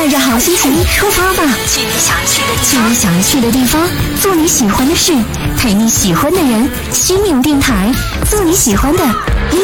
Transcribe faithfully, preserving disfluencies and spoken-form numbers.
带着好心情出发吧， 去你想去的地去方， 你想去的地方，做你喜欢的事，陪你喜欢的人。心灵电台，做你喜欢的